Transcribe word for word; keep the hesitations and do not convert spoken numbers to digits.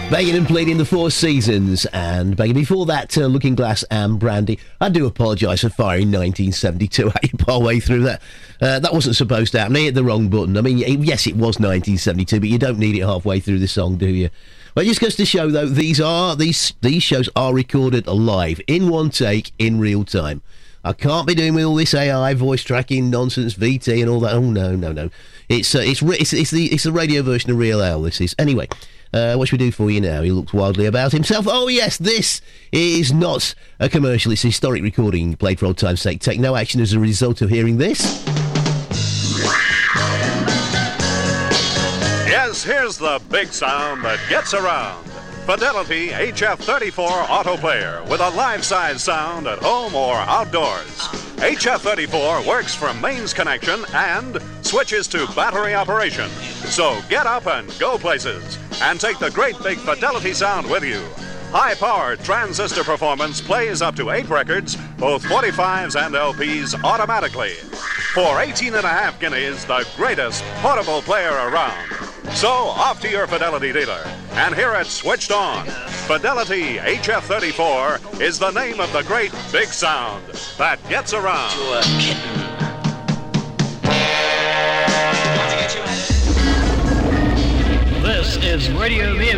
Begging and Pleading, the Four Seasons, and begging before that, uh, Looking Glass and Brandy. I do apologise for firing nineteen seventy-two at you partway through that. Uh, that wasn't supposed to happen. I hit the wrong button. I mean, it, yes, it was nineteen seventy-two, but you don't need it halfway through the song, do you? Well, it just goes to show, though, these are these these shows are recorded live, in one take, in real time. I can't be doing with all this A I voice tracking nonsense, V T, and all that. Oh no, no, no! It's uh, it's, it's it's the it's the radio version of Real Al. This is anyway. Uh, what should we do for you now? He looks wildly about himself. Oh yes, this is not a commercial. It's a historic recording played for old time's sake. Take no action as a result of hearing this. Yes, here's the big sound that gets around. Fidelity H F thirty-four Auto Player with a life-size sound at home or outdoors. H F thirty-four works from mains connection and switches to battery operation. So get up and go places and take the great big Fidelity sound with you. High-powered transistor performance plays up to eight records, both forty-fives and L Ps automatically. For eighteen and a half guineas, the greatest portable player around. So off to your Fidelity dealer and hear it switched on. Fidelity H F thirty-four is the name of the great big sound that gets around. To a kitten. This is Radio V